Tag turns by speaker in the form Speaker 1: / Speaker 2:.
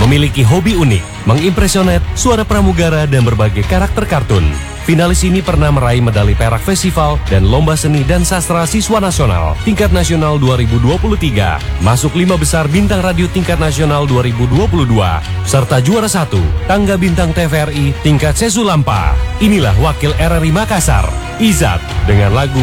Speaker 1: Memiliki hobi unik, mengimpresionet, suara pramugara, dan berbagai karakter kartun. Finalis ini pernah meraih medali perak festival dan lomba seni dan sastra siswa nasional tingkat nasional 2023, masuk 5 besar bintang radio tingkat nasional 2022, serta juara 1 tangga bintang TVRI tingkat Sesulampa. Inilah wakil RRI Makassar, Izat, dengan lagu